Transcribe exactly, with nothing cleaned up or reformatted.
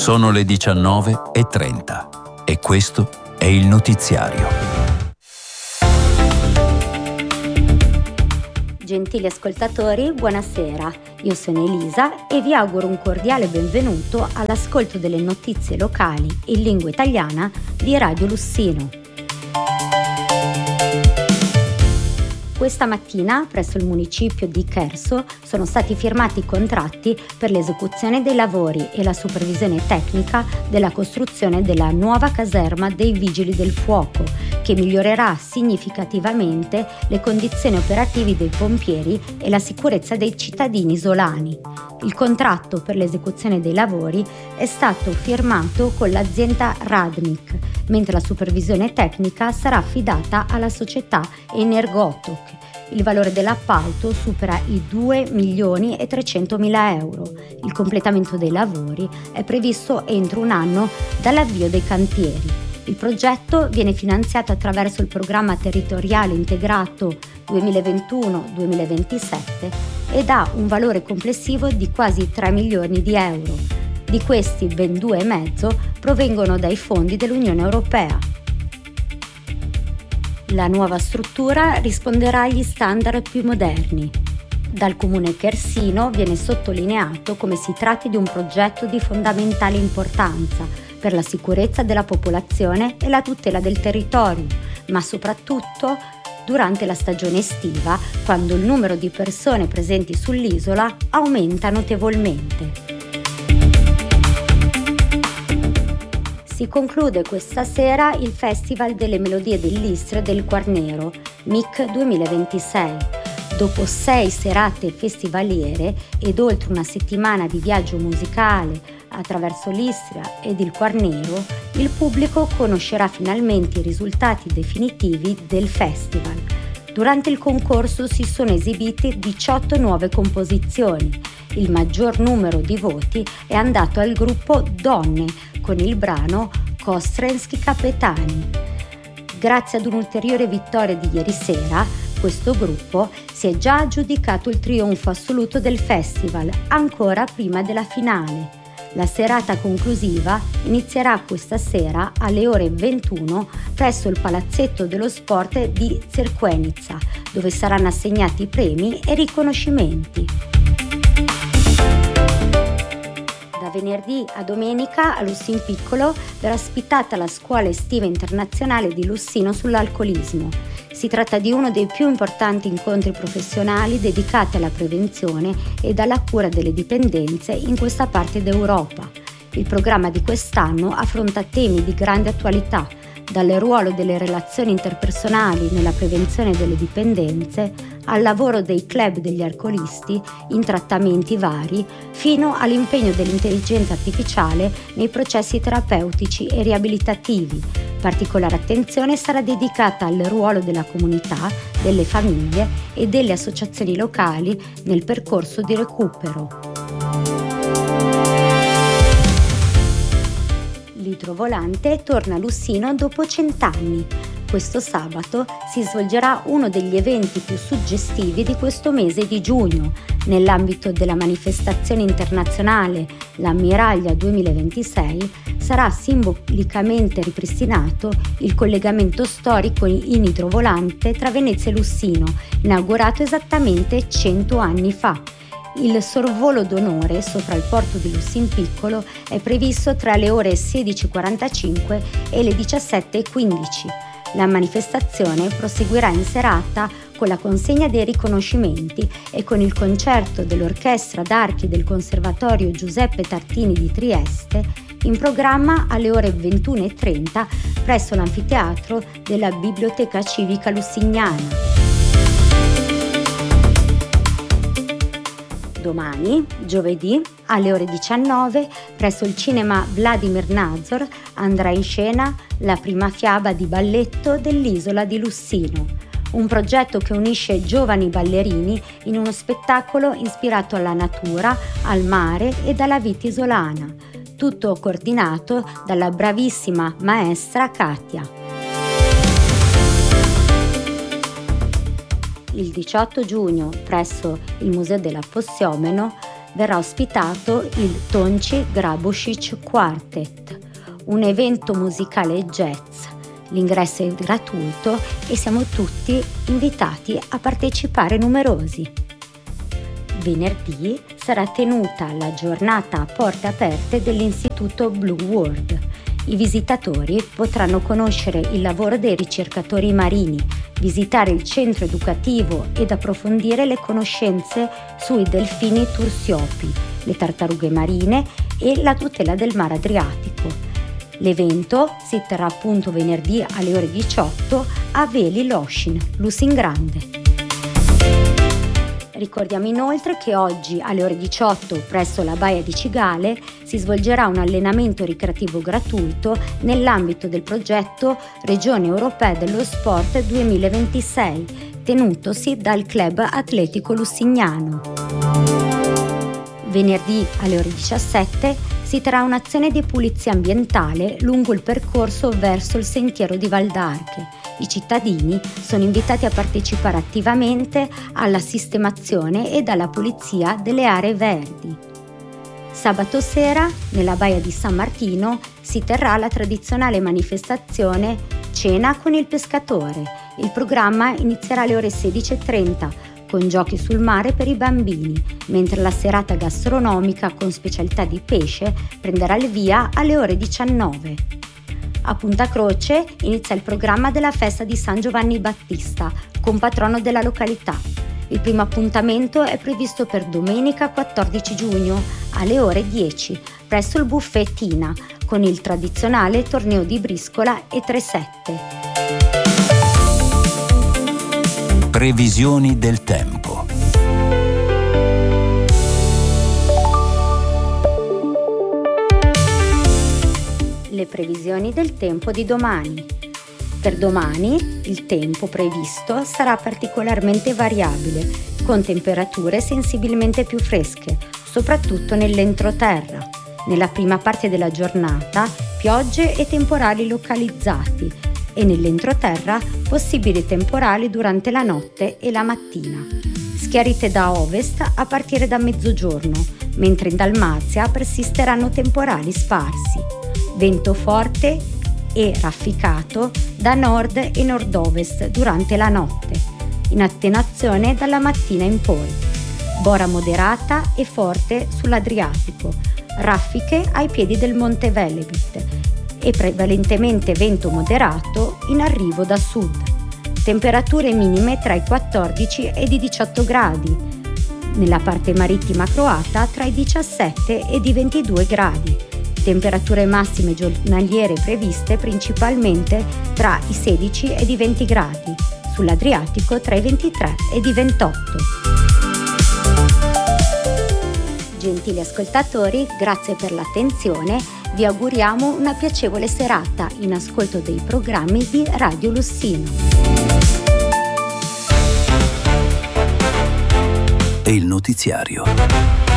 Sono le diciannove e trenta e questo è il notiziario. Gentili ascoltatori, buonasera. Io sono Elisa e vi auguro un cordiale benvenuto all'ascolto delle notizie locali in lingua italiana di Radio Lussino. Questa mattina, presso il municipio di Cherso, sono stati firmati i contratti per l'esecuzione dei lavori e la supervisione tecnica della costruzione della nuova caserma dei Vigili del Fuoco, che migliorerà significativamente le condizioni operative dei pompieri e la sicurezza dei cittadini isolani. Il contratto per l'esecuzione dei lavori è stato firmato con l'azienda Radnik, mentre la supervisione tecnica sarà affidata alla società Energotok. Il valore dell'appalto supera i due milioni e trecentomila euro. Il completamento dei lavori è previsto entro un anno dall'avvio dei cantieri. Il progetto viene finanziato attraverso il programma territoriale integrato duemilaventuno duemilaventisette ed ha un valore complessivo di quasi tre milioni di euro. Di questi ben due e mezzo provengono dai fondi dell'Unione Europea. La nuova struttura risponderà agli standard più moderni. Dal comune chersino viene sottolineato come si tratti di un progetto di fondamentale importanza per la sicurezza della popolazione e la tutela del territorio, ma soprattutto durante la stagione estiva, quando il numero di persone presenti sull'isola aumenta notevolmente. Si conclude questa sera il Festival delle Melodie dell'Istria e del Quarnero, M I C duemilaventisei. Dopo sei serate festivaliere ed oltre una settimana di viaggio musicale attraverso l'Istria ed il Quarnero, il pubblico conoscerà finalmente i risultati definitivi del festival. Durante il concorso si sono esibite diciotto nuove composizioni. Il maggior numero di voti è andato al gruppo Donne con il brano Kostrenski Kapetani. Grazie ad un'ulteriore vittoria di ieri sera, questo gruppo si è già aggiudicato il trionfo assoluto del festival, ancora prima della finale. La serata conclusiva inizierà questa sera alle ore ventuno presso il Palazzetto dello Sport di Cerkvenica, dove saranno assegnati i premi e riconoscimenti. Da venerdì a domenica a Lussin Piccolo verrà ospitata la Scuola Estiva Internazionale di Lussino sull'alcolismo. Si tratta di uno dei più importanti incontri professionali dedicati alla prevenzione ed alla cura delle dipendenze in questa parte d'Europa. Il programma di quest'anno affronta temi di grande attualità, dal ruolo delle relazioni interpersonali nella prevenzione delle dipendenze al lavoro dei club degli alcolisti in trattamenti vari, fino all'impegno dell'intelligenza artificiale nei processi terapeutici e riabilitativi. Particolare attenzione sarà dedicata al ruolo della comunità, delle famiglie e delle associazioni locali nel percorso di recupero. L'idrovolante torna a Lussino dopo cent'anni. Questo sabato si svolgerà uno degli eventi più suggestivi di questo mese di giugno. Nell'ambito della manifestazione internazionale L'Ammiraglia duemilaventisei sarà simbolicamente ripristinato il collegamento storico in idrovolante tra Venezia e Lussino, inaugurato esattamente cento anni fa. Il sorvolo d'onore sopra il porto di Lussin Piccolo è previsto tra le ore sedici e quarantacinque e le diciassette e quindici. La manifestazione proseguirà in serata con la consegna dei riconoscimenti e con il concerto dell'Orchestra d'Archi del Conservatorio Giuseppe Tartini di Trieste, in programma alle ore ventuno e trenta presso l'anfiteatro della Biblioteca Civica Lussignana. Domani, giovedì, alle ore diciannove, presso il cinema Vladimir Nazor andrà in scena la prima fiaba di balletto dell'isola di Lussino, un progetto che unisce giovani ballerini in uno spettacolo ispirato alla natura, al mare e dalla vita isolana, tutto coordinato dalla bravissima maestra Katia. Il diciotto giugno, presso il Museo dell'Appossiomeno, verrà ospitato il Tonči Grabošić Quartet, un evento musicale jazz. L'ingresso è gratuito e siamo tutti invitati a partecipare numerosi. Venerdì sarà tenuta la giornata a porte aperte dell'Istituto Blue World. I visitatori potranno conoscere il lavoro dei ricercatori marini, visitare il centro educativo ed approfondire le conoscenze sui delfini tursiopi, le tartarughe marine e la tutela del mare Adriatico. L'evento si terrà appunto venerdì alle ore diciotto a Veli Lošinj, Lusingrande. Ricordiamo inoltre che oggi alle ore diciotto presso la Baia di Cigale si svolgerà un allenamento ricreativo gratuito nell'ambito del progetto Regione Europea dello Sport duemilaventisei, tenutosi dal Club Atletico Lusignano. Venerdì alle ore diciassette si terrà un'azione di pulizia ambientale lungo il percorso verso il sentiero di Val d'Arche. I cittadini sono invitati a partecipare attivamente alla sistemazione e alla pulizia delle aree verdi. Sabato sera, nella Baia di San Martino, si terrà la tradizionale manifestazione Cena con il pescatore. Il programma inizierà alle ore sedici e trenta con giochi sul mare per i bambini, mentre la serata gastronomica con specialità di pesce prenderà il via alle ore diciannove. A Punta Croce inizia il programma della festa di San Giovanni Battista, compatrono della località. Il primo appuntamento è previsto per domenica quattordici giugno alle ore dieci presso il Buffet Tina, con il tradizionale torneo di briscola e tre sette. Previsioni del tempo. Le previsioni del tempo di domani. Per domani il tempo previsto sarà particolarmente variabile, con temperature sensibilmente più fresche, soprattutto nell'entroterra. Nella prima parte della giornata piogge e temporali localizzati e nell'entroterra possibili temporali durante la notte e la mattina. Schiarite da ovest a partire da mezzogiorno, mentre in Dalmazia persisteranno temporali sparsi. Vento forte e rafficato da nord e nord-ovest durante la notte, in attenuazione dalla mattina in poi. Bora moderata e forte sull'Adriatico, raffiche ai piedi del Monte Velebit e prevalentemente vento moderato in arrivo da sud. Temperature minime tra i quattordici ed i diciotto gradi, nella parte marittima croata tra i diciassette ed i ventidue gradi. Temperature massime giornaliere previste principalmente tra i sedici ed i venti gradi, sull'Adriatico tra i ventitré ed i ventotto. Gentili ascoltatori, grazie per l'attenzione, vi auguriamo una piacevole serata in ascolto dei programmi di Radio Lussino. E il notiziario.